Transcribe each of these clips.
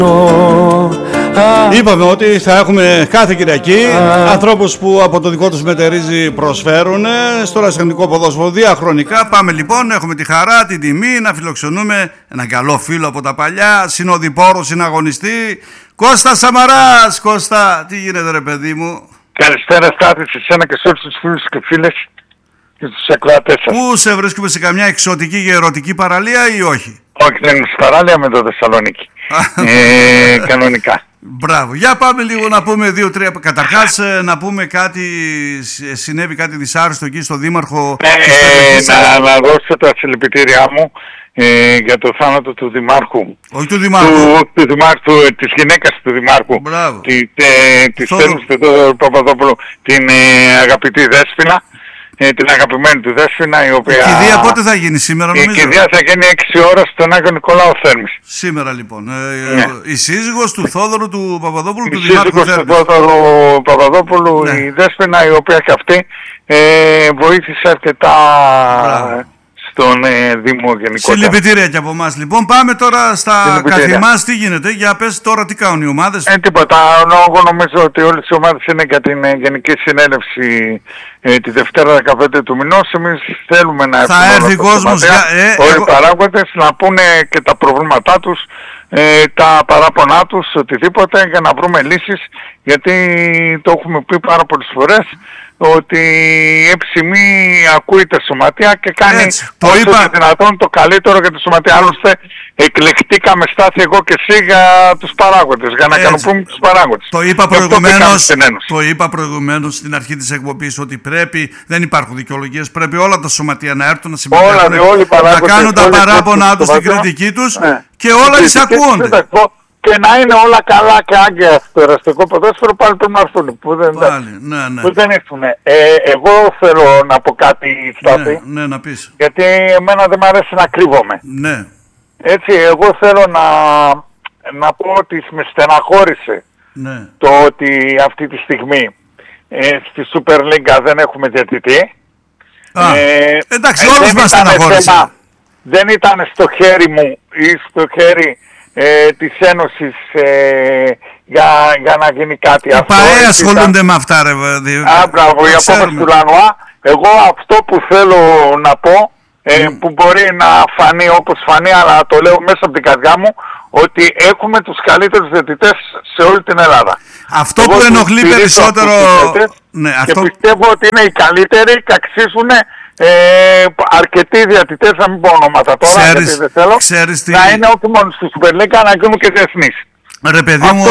Είπαμε ότι θα έχουμε κάθε Κυριακή ανθρώπους που από το δικό τους μετερίζει προσφέρουν στο ρασιανικό ποδόσφαιρο διαχρονικά. Πάμε λοιπόν, έχουμε τη χαρά, την τιμή να φιλοξενούμε έναν καλό φίλο από τα παλιά, συνοδοιπόρο, συναγωνιστή, Κώστα Σαμαράς. Κώστα, τι γίνεται ρε παιδί μου? Καλησπέρα Στάθη, σε εσένα και σε όλους τους φίλους και φίλες και τους ακροατές σας. Πού σε βρίσκουμε, σε καμιά εξωτική και ερωτική παραλία ή όχι? Όχι, δεν είναι στην παράλια, με το Θεσσαλονίκη. Κανονικά. Μπράβο. Για πάμε λίγο να πούμε 2-3. Καταρχάς να πούμε κάτι, συνέβη κάτι δυσάρεστο εκεί στο Δήμαρχο. Να δώσω τα συλληπιτήριά μου για το θάνατο του Δημάρχου. Όχι του Δημάρχου. Της γυναίκας του Δημάρχου. Της Θέλους του Παπαδόπουλου, την αγαπητή Δέσποινα. Την αγαπημένη του Δέσποινα, η οποία... Η κηδεία πότε θα γίνει, σήμερα νομίζω? Η κηδεία θα γίνει 6 ώρα στον Άγιο Νικολάου Θέρμης. Σήμερα λοιπόν. Η σύζυγος του Θόδωρου του Παπαδόπουλου, του Δημάρχου Θέρμης. Η σύζυγος του Θόδωρου Παπαδόπουλου, η Δέσποινα, η οποία και αυτή βοήθησε αρκετά στον Δήμο γενικότερα. Συλληπιτήρια και από εμάς λοιπόν. Πάμε τώρα στα καθημάς. Τι γίνεται, για πες τώρα τι κάνουν οι ομάδες? Τίποτα. Εγώ νομίζω ότι όλες οι ομάδες είναι για την Γενική Συνέλευση τη Δευτέρα 15 του μηνός. Εμείς θέλουμε να έρθει κόσμος όλοι οι παράγοντες να πούνε και τα προβλήματά τους, τα παράπονά τους, οτιδήποτε, για να βρούμε λύσεις, γιατί το έχουμε πει πάρα πολλές φορές ότι η έψημη ακούει τα σωματεία και κάνει όσο το δυνατόν το καλύτερο για τα σωματεία. Άλλωστε εκλεκτήκαμε, Στάθη, εγώ και εσύ, για τους παράγοντες, για να ικανοποιούμε τους παράγοντες. Το είπα προηγουμένως στην αρχή της εκπομπής, ότι πρέπει, δεν υπάρχουν δικαιολογίες, πρέπει όλα τα σωματεία να έρθουν να συμμετέχουν, να κάνουν τα παράπονά τους, την κριτική τους και όλα εισακούονται. Και να είναι όλα καλά και άγκαια στο εραστικό ποδόσφαιρο, πάλι πρέπει να έρθουν. Που δεν έρθουν. Εγώ θέλω να πω κάτι, Στάθη. Ναι, να πεις. Γιατί εμένα δεν μου αρέσει να κρύβομαι. Ναι. Έτσι, εγώ θέλω να πω ότι με στεναχώρησε το ότι αυτή τη στιγμή στη Super League δεν έχουμε διαιτητή. Εντάξει, όλους μας στεναχώρησε. Δεν ήταν στο χέρι μου ή στο χέρι της Ένωσης για να γίνει κάτι. Οι ΠΑΕ ασχολούνται με αυτά, ρε. Μπράβο, η απόφαση του Λανουά. Εγώ αυτό που θέλω να πω, που μπορεί να φανεί όπως φανεί, αλλά το λέω μέσα από την καρδιά μου, ότι έχουμε τους καλύτερους διαιτητές σε όλη την Ελλάδα. Αυτό που ενοχλεί περισσότερο... Και πιστεύω ότι είναι οι καλύτεροι και αξίζουν αρκετοί διατητές, να μην πω ονόματα τώρα, γιατί δεν θέλω, να είναι όχι μόνο στη Super League, να γίνουν και διεθνείς. Ρε παιδί μου,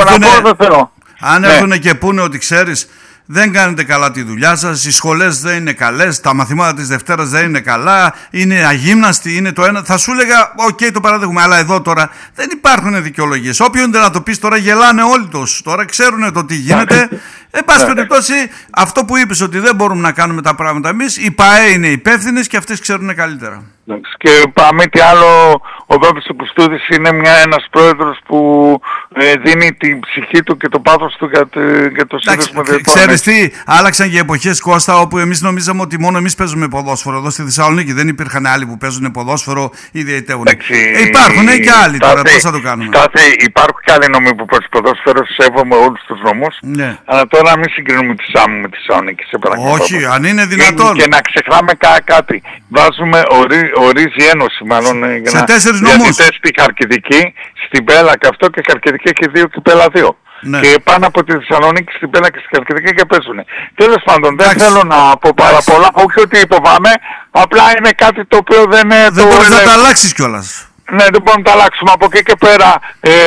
αν έρθουν και πούνε ότι ξέρεις, δεν κάνετε καλά τη δουλειά σας, οι σχολές δεν είναι καλές, τα μαθήματα της Δευτέρας δεν είναι καλά, είναι αγύμναστοι, είναι το ένα, θα σου έλεγα, οκ, το παράδειγμα, αλλά εδώ τώρα δεν υπάρχουν δικαιολογίες. Όποιον να το πεις τώρα, γελάνε όλοι τους, τώρα ξέρουν το τι γίνεται. Εν πάση περιπτώσει, αυτό που είπες, ότι δεν μπορούμε να κάνουμε τα πράγματα εμείς, οι ΠΑΕ είναι υπεύθυνες και αυτές ξέρουν καλύτερα. Και πάμε τι άλλο, ο Βάπης ο Κουστούδης είναι ένας πρόεδρος που δίνει την ψυχή του και το πάθος του για το σύνδεσμο διαιτητών. Ξέρεις τι, άλλαξαν και εποχές, Κώστα, όπου εμείς νομίζαμε ότι μόνο εμείς παίζουμε ποδόσφαιρο εδώ στη Θεσσαλονίκη. Δεν υπήρχαν άλλοι που παίζουν ποδόσφαιρο ή διαιτητεύουν. Υπάρχουν και άλλοι τώρα, πώς θα το κάνουμε? Υπάρχουν και άλλοι νομοί που παίζουν ποδόσφαιρο, σέβομαι όλους τους νομούς, αλλά τώρα μην συγκρίνουμε τη Σάμου με τη Θεσσαλονίκη. Όχι, αν είναι δυνατόν. Και να ξεχνάμε κάτι. Βάζουμε, ορίζει η Ένωση μάλλον σε 4 νομούς. Στη Χαλκιδική, στην Πέλα και αυτό, και Χαλκιδική έχει 2 και Πέλα 2. Και πάνω από τη Θεσσαλονίκη, στην Πέλα και στη Χαλκιδική και παίζουν. Τέλος πάντων, δεν θέλω να πω πάρα πολλά, όχι ότι υποβάμε, απλά είναι κάτι το οποίο δεν μπορείς να τα αλλάξεις κιόλας. Ναι, δεν μπορούμε να τα αλλάξουμε. Από εκεί και πέρα,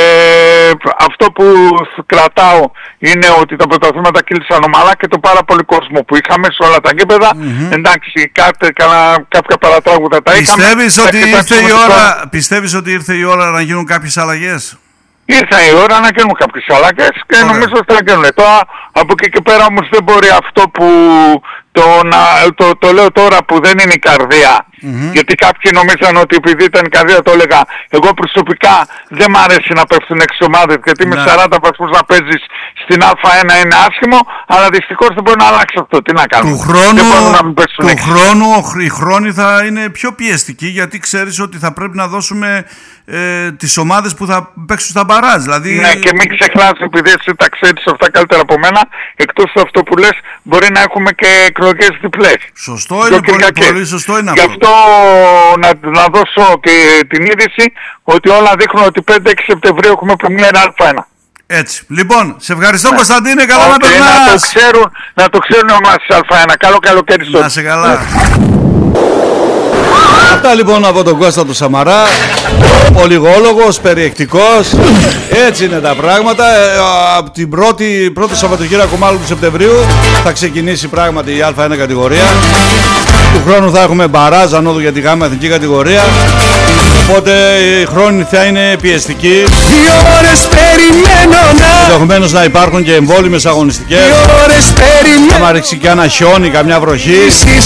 αυτό που κρατάω είναι ότι τα πρωταθλήματα κύλησαν ομαλά και το πάρα πολύ κόσμο που είχαμε σε όλα τα γήπεδα. Εντάξει, κάποια παρατράγουδα τα είχαμε. Πιστεύεις ότι ήρθε η ώρα να γίνουν κάποιες αλλαγές? Ήρθε η ώρα να γίνουν κάποιες αλλαγές και νομίζω ότι θα γίνουν. Τώρα, από εκεί και πέρα όμως δεν μπορεί αυτό που το λέω τώρα, που δεν είναι η καρδία. Γιατί κάποιοι νομίζαν ότι επειδή ήταν η καρδία το έλεγα. Εγώ προσωπικά δεν μ' αρέσει να πέφτουν 6 ομάδες, γιατί με 40 βαθμούς να παίζεις στην Α1 είναι άσχημο, αλλά δυστυχώς δεν μπορεί να αλλάξει αυτό. Τι να κάνουμε. Του χρόνου οι χρόνοι θα είναι πιο πιεστικοί, γιατί ξέρεις ότι θα πρέπει να δώσουμε τις ομάδες που θα παίξουν στα μπαράζ. Δηλαδή... Ναι, και μην ξεχνάς, επειδή εσύ τα ξέρεις αυτά καλύτερα από μένα, εκτός από αυτό που λες, μπορεί να έχουμε και εκλογές διπλές. Σωστό είναι, πολύ σωστό είναι αυτό. Γι' αυτό να δώσω και την είδηση ότι όλα δείχνουν ότι 5-6 Σεπτεμβρίου έχουμε πρεμιέρα Α1. Έτσι. Λοιπόν, σε ευχαριστώ Κωνσταντίνε, καλά να περνάς. Να το ξέρουν οι ομάδες Α1. Καλό καλοκαίρι στο. Να σε καλά. Αυτά λοιπόν από τον Κώστα του Σαμαρά, πολυγόλογος, περιεκτικός, έτσι είναι τα πράγματα. Από την πρώτη Σαββατοκύριακο μάλλον του Σεπτεμβρίου θα ξεκινήσει πράγματι η Α1 κατηγορία. Του χρόνου θα έχουμε μπαράζ ανώδου για τη γάμα εθνική κατηγορία. Οπότε η χρόνη θα είναι πιεστική. 2 ώρες περιμένω ενδεχομένως να υπάρχουν και εμβόλυμες αγωνιστικές. 2 ώρες περιμένω. Θα ρίξει και ένα χιόνι, καμιά βροχή.